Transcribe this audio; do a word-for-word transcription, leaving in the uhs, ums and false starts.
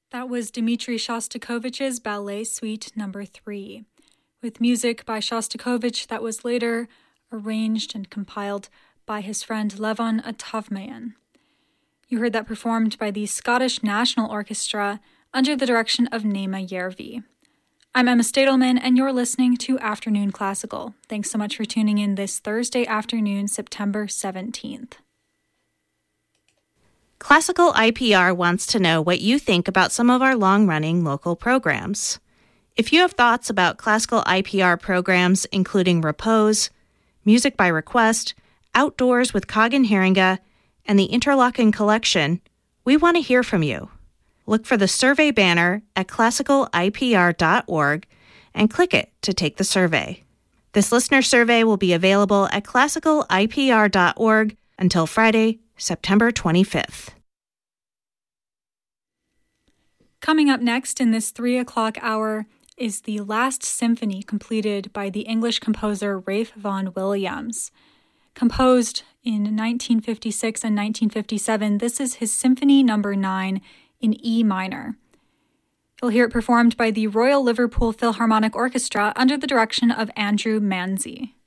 That was Dmitri Shostakovich's Ballet Suite Number three, with music by Shostakovich that was later arranged and compiled by his friend Levon Atavmayan. You heard that performed by the Scottish National Orchestra under the direction of Nema Järvi. I'm Emma Stadelman, and you're listening to Afternoon Classical. Thanks so much for tuning in this Thursday afternoon, September seventeenth. Classical I P R wants to know what you think about some of our long-running local programs. If you have thoughts about classical I P R programs, including Repose, Music by Request, Outdoors with Kagan Haringa, and the Interlochen Collection, we want to hear from you. Look for the survey banner at classical I P R dot org and click it to take the survey. This listener survey will be available at classical I P R dot org until Friday, September twenty-fifth. Coming up next in this three o'clock hour is the last symphony completed by the English composer Ralph Vaughan Williams. Composed in nineteen fifty-six and nineteen fifty-seven, this is his Symphony Number nine in E minor. You'll hear it performed by the Royal Liverpool Philharmonic Orchestra under the direction of Andrew Manzi.